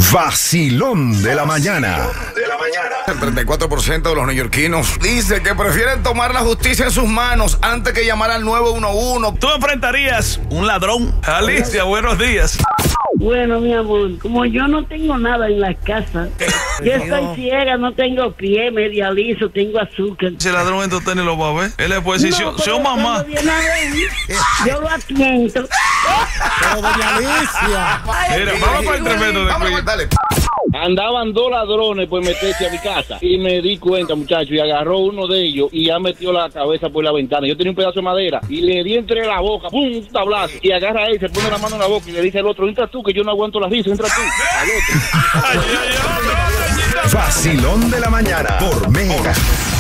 Vacilón de la mañana. El 34% de los neoyorquinos dice que prefieren tomar la justicia en sus manos antes que llamar al 911. ¿Tú enfrentarías un ladrón? Alicia, buenos días. Bueno, mi amor, como yo no tengo nada en la casa, yo estoy ciega, no tengo pie, media liso, tengo azúcar. Si el ladrón entonces lo va a ver. Él le puede decir, No, yo mamá. Yo lo atiendo. Pero doña Alicia. Mira, vamos para el tremendo de Vamos, Queen. dale. Andaban dos ladrones por meterse a mi casa y me di cuenta, muchachos, y agarró uno de ellos y ya metió la cabeza por la ventana. Yo tenía un pedazo de madera y le di entre la boca, ¡pum! Un tablazo. Y agarra a él, se pone la mano en la boca y le dice al otro, entra tú, que yo no aguanto la risa, entra tú. Al otro. Vacilón de la mañana por Mega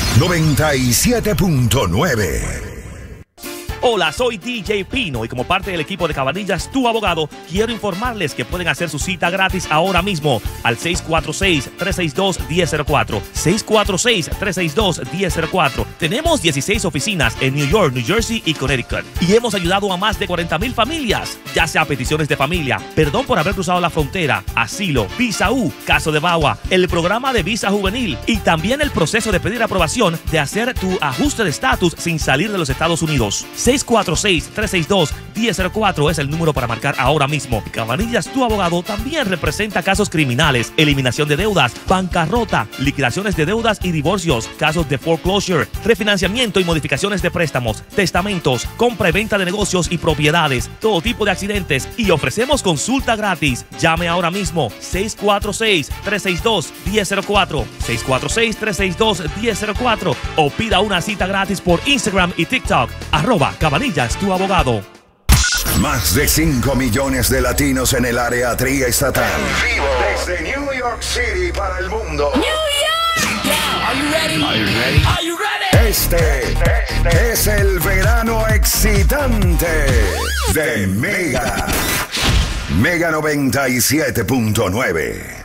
97.9. Hola, soy DJ Pino y como parte del equipo de Cabanillas, tu abogado, quiero informarles que pueden hacer su cita gratis ahora mismo al 646-362-1004. 646-362-1004. Tenemos 16 oficinas en New York, New Jersey y Connecticut y hemos ayudado a más de 40,000 familias, ya sea peticiones de familia, perdón por haber cruzado la frontera, asilo, visa U, caso de VAWA, el programa de visa juvenil y también el proceso de pedir aprobación de hacer tu ajuste de estatus sin salir de los Estados Unidos. 646-362-1004 es el número para marcar ahora mismo. Cabanillas, tu abogado, también representa casos criminales, eliminación de deudas, bancarrota, liquidaciones de deudas y divorcios, casos de foreclosure, refinanciamiento y modificaciones de préstamos, testamentos, compra y venta de negocios y propiedades, todo tipo de accidentes y ofrecemos consulta gratis. Llame ahora mismo 646-362-1004, 646-362-1004 o pida una cita gratis por Instagram y TikTok, @Cabanillas, tu abogado. Más de 5 millones de latinos en el área triestatal. Vivo desde New York City para el mundo. New York! Yeah. Are you ready? Are you ready? Are you ready? Este es el verano excitante de Mega. Mega 97.9.